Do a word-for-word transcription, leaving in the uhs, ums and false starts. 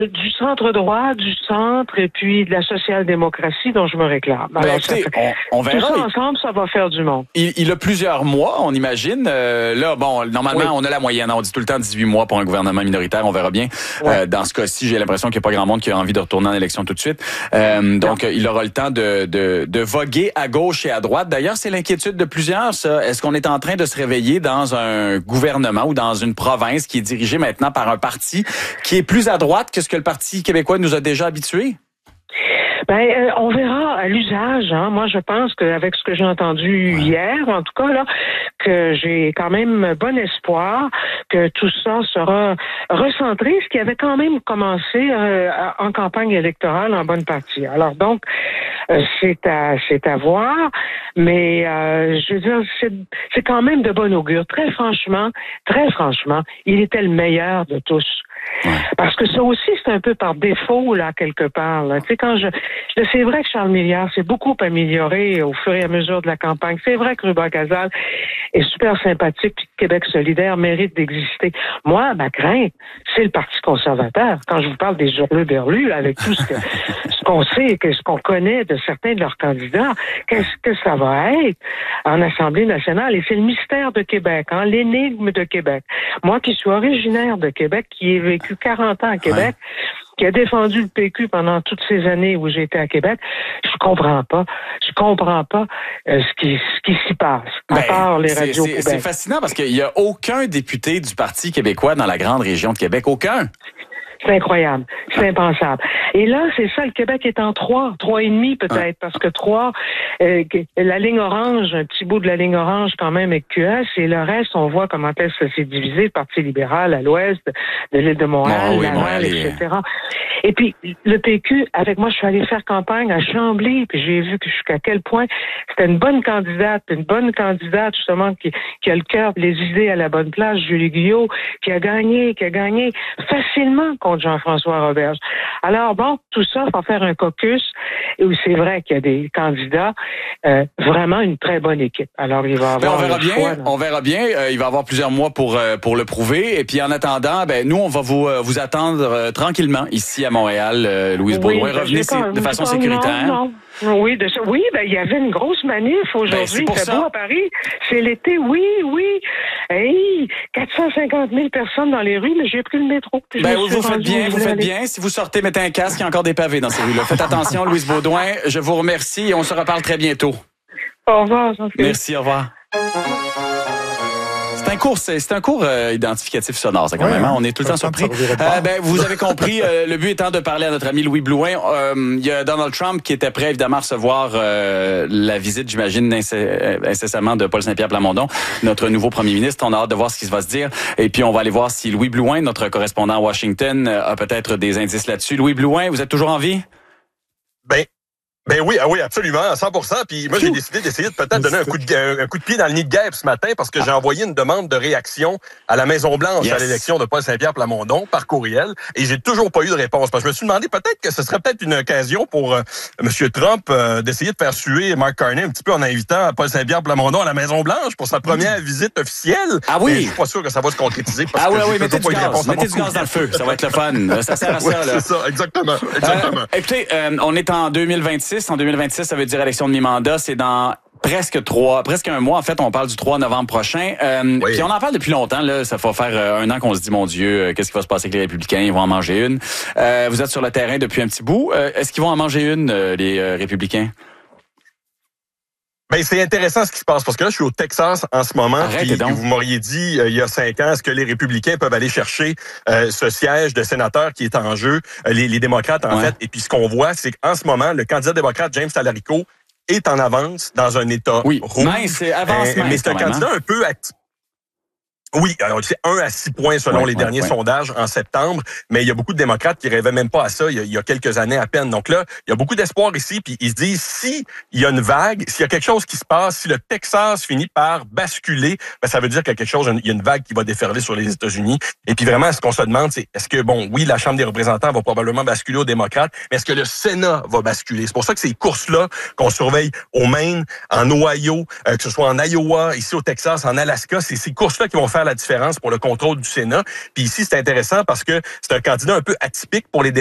du centre-droit, du centre et puis de la social-démocratie dont je me réclame. Alors, ben, écoutez, fait, on, on verra. Tout ça ensemble, ça va faire du monde. Il, il a plusieurs mois, on imagine. Euh, là, bon, normalement, oui. on a la moyenne. On dit tout le temps dix-huit mois pour un gouvernement minoritaire. On verra bien. Ouais. Euh, dans ce cas-ci, j'ai l'impression qu'il n'y a pas grand monde qui a envie de retourner en élection tout de suite. Euh, donc, non. il aura le temps de, de, de voguer à gauche et à droite. D'ailleurs, c'est l'inquiétude de plusieurs, ça. Est-ce qu'on est en train de se réveiller dans un gouvernement ou dans une province qui est dirigée maintenant par un parti qui est plus à droite que ce que le Parti québécois nous a déjà habitués? Ben, euh, on verra à l'usage. Hein. Moi, je pense qu'avec ce que j'ai entendu ouais. hier, en tout cas là, que j'ai quand même bon espoir que tout ça sera recentré, ce qui avait quand même commencé euh, en campagne électorale en bonne partie. Alors donc, euh, c'est à c'est à voir, mais euh, je veux dire, c'est c'est quand même de bon augure. Très franchement, très franchement, il était le meilleur de tous. Ouais. Parce que ça aussi, c'est un peu par défaut, là, quelque part. Là. Tu sais, quand je, je... C'est vrai que Charles Milliard s'est beaucoup amélioré au fur et à mesure de la campagne. C'est vrai que Ruba Gazal est super sympathique, puis Québec solidaire mérite d'exister. Moi, ma crainte, c'est le Parti conservateur. Quand je vous parle des hurluberlus, avec tout ce, que, ce qu'on sait, que ce qu'on connaît de certains de leurs candidats, qu'est-ce que ça va être en Assemblée nationale? Et c'est le mystère de Québec, hein, l'énigme de Québec. Moi qui suis originaire de Québec, qui ai vécu quarante ans à Québec, ouais. qui a défendu le P Q pendant toutes ces années où j'étais à Québec, je comprends pas. Je comprends pas euh, ce qui ce qui s'y passe, à ben, part les radios poubelles. C'est fascinant parce qu'il y a aucun député du Parti québécois dans la grande région de Québec. Aucun. C'est incroyable. C'est impensable. Et là, c'est ça, le Québec est en trois, trois et demi peut-être, parce que trois, euh, la ligne orange, un petit bout de la ligne orange quand même avec Q S, et le reste, on voit comment est-ce que c'est divisé, le Parti libéral à l'ouest de l'île de Montréal, oh, oui, Laval, et cetera. Et puis, le P Q, avec moi, je suis allée faire campagne à Chambly, puis j'ai vu que jusqu'à quel point c'était une bonne candidate, une bonne candidate, justement, qui, qui a le cœur, les idées à la bonne place, Julie Guyot, qui a gagné, qui a gagné facilement contre Jean-François Roberge. Alors, bon, tout ça, il faut faire un caucus, et où c'est vrai qu'il y a des candidats, euh, vraiment une très bonne équipe. Alors, il va y avoir... Ben, on verra bien, choix, on verra bien. Euh, il va y avoir plusieurs mois pour, euh, pour le prouver. Et puis, en attendant, ben, nous, on va vous, euh, vous attendre euh, tranquillement ici à Montréal, euh, Louise oui, Baudouin. Revenez pas, de façon pas, sécuritaire. Non, non. Oui, de ça. Oui, ben, il y avait une grosse manif aujourd'hui. Ben, c'est beau à Paris. C'est l'été. Oui, oui. Hey, quatre cent cinquante mille personnes dans les rues, mais j'ai pris le métro. Ben, vous, vous faites bien, vous faites bien. Si vous sortez, mettez un casque, il y a encore des pavés dans ces rues-là. Faites attention, Louise Baudouin. Je vous remercie et on se reparle très bientôt. Au revoir, Jean-Philippe. Merci, au revoir. C'est un cours, c'est un cours euh, identificatif sonore, ça quand ouais, même. Hein? On est tout le temps surpris. Euh, ben, vous avez compris. euh, le but étant de parler à notre ami Louis Blouin. Euh, il y a Donald Trump qui était prêt évidemment à recevoir euh, la visite, j'imagine, incessamment de Paul Saint-Pierre Plamondon, notre nouveau premier ministre. On a hâte de voir ce qui va se dire. Et puis on va aller voir si Louis Blouin, notre correspondant à Washington, a peut-être des indices là-dessus. Louis Blouin, vous êtes toujours en vie? Ben. Ben oui, ah oui, absolument, à cent pour cent. Puis moi, j'ai décidé d'essayer de peut-être donner un coup de un coup de pied dans le nid de guêpe ce matin parce que j'ai envoyé une demande de réaction à la Maison-Blanche yes. à l'élection de Paul Saint-Pierre Plamondon par courriel et j'ai toujours pas eu de réponse. Parce que je me suis demandé peut-être que ce serait peut-être une occasion pour euh, M. Trump euh, d'essayer de faire suer Mark Carney un petit peu en invitant Paul Saint-Pierre Plamondon à la Maison-Blanche pour sa première mmh. visite officielle. Ah oui? Mais je suis pas sûr que ça va se concrétiser parce ah que oui, j'ai oui, mettez du pas gaz, mettez du gaz dans le feu, ça va être le fun. Ça sert à ça, oui, là. C'est ça, exactement, exactement. Euh, écoutez, euh, on est en deux mille vingt-six. En deux mille vingt-six, ça veut dire élection de mi-mandat. C'est dans presque trois, presque un mois. En fait, on parle du trois novembre prochain. Euh, oui. Puis on en parle depuis longtemps. Là, ça va faire euh, un an qu'on se dit, mon Dieu, euh, qu'est-ce qui va se passer avec les Républicains? Ils vont en manger une. Euh, vous êtes sur le terrain depuis un petit bout. Euh, est-ce qu'ils vont en manger une, euh, les euh, Républicains? Ben c'est intéressant ce qui se passe parce que là je suis au Texas en ce moment. Puis vous m'auriez dit euh, il y a cinq ans est-ce que les Républicains peuvent aller chercher euh, ce siège de sénateur qui est en jeu, euh, les, les démocrates en ouais. fait. Et puis ce qu'on voit c'est qu'en ce moment le candidat démocrate James Talarico est en avance dans un État oui. rouge. Mince, c'est avance, euh, mince, mais c'est un candidat hein? un peu actif. Oui, alors c'est un à six points selon ouais, les ouais, derniers ouais. sondages en septembre, mais il y a beaucoup de démocrates qui rêvaient même pas à ça il y a, il y a quelques années à peine. Donc là, il y a beaucoup d'espoir ici, puis ils se disent si il y a une vague, s'il y a quelque chose qui se passe, si le Texas finit par basculer, ben ça veut dire qu'il y a quelque chose, il y a une vague qui va déferler sur les États-Unis. Et puis vraiment, ce qu'on se demande, c'est est-ce que bon, oui, la Chambre des représentants va probablement basculer aux démocrates, mais est-ce que le Sénat va basculer? C'est pour ça que ces courses-là qu'on surveille au Maine, en Ohio, euh, que ce soit en Iowa, ici au Texas, en Alaska, c'est ces courses-là qui vont faire faire la différence pour le contrôle du Sénat. Puis ici, c'est intéressant parce que c'est un candidat un peu atypique pour les